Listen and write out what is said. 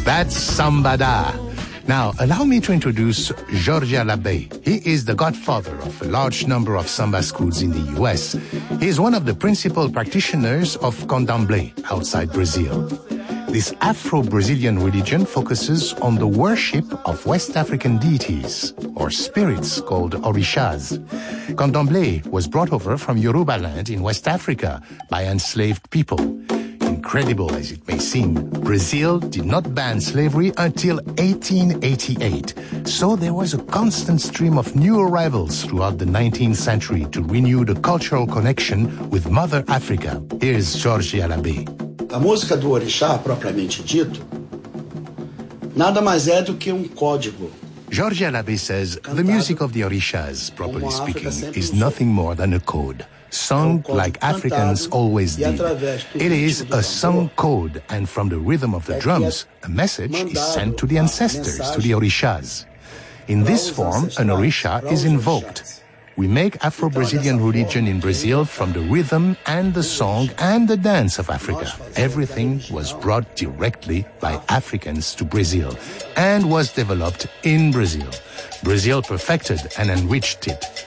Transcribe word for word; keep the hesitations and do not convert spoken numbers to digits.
That's Sambada. Now, allow me to introduce Jorge Alabé. He is the godfather of a large number of samba schools in the U S. He is one of the principal practitioners of Candomblé outside Brazil. This Afro-Brazilian religion focuses on the worship of West African deities, or spirits called orishas. Candomblé was brought over from Yoruba land in West Africa by enslaved people. Incredible as it may seem, Brazil did not ban slavery until eighteen eighty-eight. So there was a constant stream of new arrivals throughout the nineteenth century to renew the cultural connection with Mother Africa. Here's Jorge Alabé. A música do orixá, propriamente dito, nada mais é do que um código. Jorge Alabé says the music of the orishas, properly speaking, is nothing more than a code, sung like Africans always did. It is a sung code, and from the rhythm of the drums, a message is sent to the ancestors, to the orishas. In this form, an orisha is invoked. We make Afro-Brazilian religion in Brazil from the rhythm and the song and the dance of Africa. Everything was brought directly by Africans to Brazil and was developed in Brazil. Brazil perfected and enriched it.